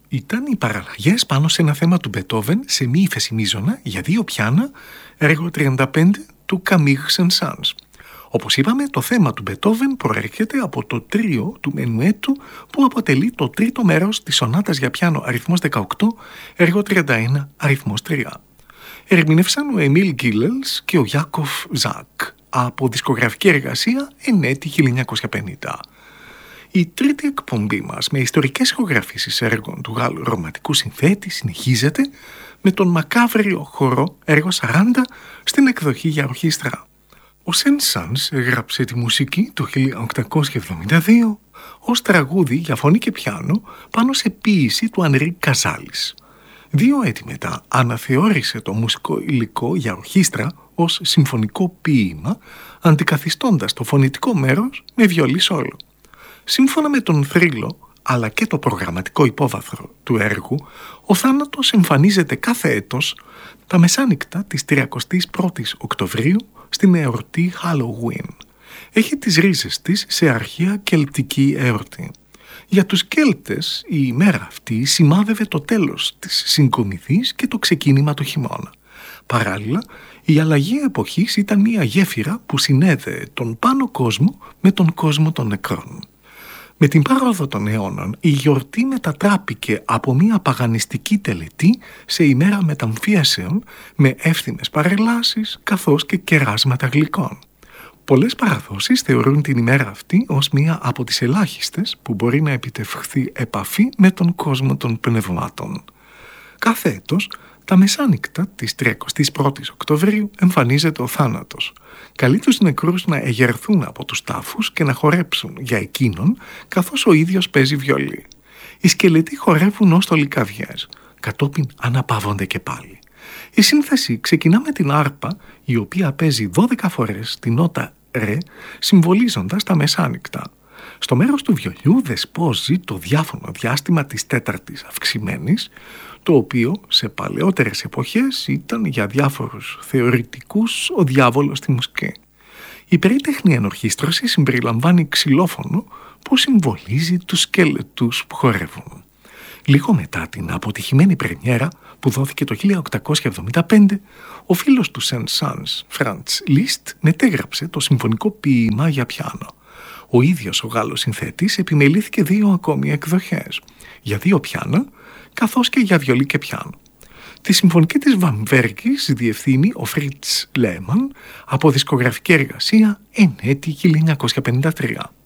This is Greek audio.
ήταν οι παραλλαγές πάνω σε ένα θέμα του Μπετόβεν σε μη ύφεση μείζωνα για 2 πιάνα, έργο 35 του Camille Saint-Saëns. Όπως είπαμε, το θέμα του Μπετόβεν προέρχεται από το τρίο του Μενουέτου που αποτελεί το τρίτο μέρος της σονάτας για πιάνο αριθμός 18, έργο 31, αριθμός 3. Ερμήνευσαν ο Εμίλ Γκίλελς και ο Γιάκοφ Ζακ από δισκογραφική εργασία εν έτη 1950. Η τρίτη εκπομπή μας με ιστορικές ηχογραφήσεις έργων του Γάλλου ρομαντικού συνθέτη συνεχίζεται με τον μακάβριο χορό έργο 40 στην εκδοχή για ορχήστρα. Ο Saint-Saëns έγραψε τη μουσική το 1872 ως τραγούδι για φωνή και πιάνο πάνω σε ποίηση του Ανρί Καζάλης. 2 έτη μετά αναθεώρησε το μουσικό υλικό για ορχήστρα ως συμφωνικό ποίημα, αντικαθιστώντας το φωνητικό μέρος με βιολί σόλο. Σύμφωνα με τον θρύλο αλλά και το προγραμματικό υπόβαθρο του έργου, ο θάνατος εμφανίζεται κάθε έτος τα μεσάνυχτα της 31ης Οκτωβρίου στην εορτή Halloween. Έχει τις ρίζες της σε αρχαία κελτική εορτή. Για τους Κέλτες η ημέρα αυτή σημάδευε το τέλος της συγκομιδής και το ξεκίνημα του χειμώνα. Παράλληλα, η αλλαγή εποχής ήταν μια γέφυρα που συνέδεε τον πάνω κόσμο με τον κόσμο των νεκρών. Με την πάροδο των αιώνων, η γιορτή μετατράπηκε από μια παγανιστική τελετή σε ημέρα μεταμφιέσεων με εύθυμες παρελάσεις καθώς και κεράσματα γλυκών. Πολλές παραδόσεις θεωρούν την ημέρα αυτή ως μία από τις ελάχιστες που μπορεί να επιτευχθεί επαφή με τον κόσμο των πνευμάτων. Κάθε έτος, τα μεσάνυχτα της 31ης Οκτωβρίου εμφανίζεται ο θάνατος. Καλεί τους νεκρούς να εγερθούν από τους τάφους και να χορέψουν για εκείνον, καθώς ο ίδιος παίζει βιολί. Οι σκελετοί χορεύουν ως τολικαδιές, κατόπιν αναπαύονται και πάλι. Η σύνθεση ξεκινά με την άρπα, η οποία παίζει 12 φορές την νότα ρε, συμβολίζοντας τα μεσάνυχτα. Στο μέρος του βιολιού δεσπόζει το διάφωνο διάστημα της τέταρτης αυξημένης, το οποίο σε παλαιότερες εποχές ήταν για διάφορους θεωρητικούς ο διάβολος στη μουσική. Η περίτεχνη ενορχήστρωση συμπεριλαμβάνει ξυλόφωνο που συμβολίζει τους σκελετούς που χορεύουν. Λίγο μετά την αποτυχημένη πρεμιέρα που δόθηκε το 1875, ο φίλος του Saint-Saëns, Franz Liszt, μετέγραψε το συμφωνικό ποίημα για πιάνο. Ο ίδιος ο Γάλλος συνθέτης επιμελήθηκε 2 ακόμη εκδοχές, για 2 πιάνα, καθώς και για βιολί και πιάνο. Τη συμφωνική της Βαμβέργκης διευθύνει ο Φρίτς Λέμαν από δισκογραφική εργασία εν έτη 1953.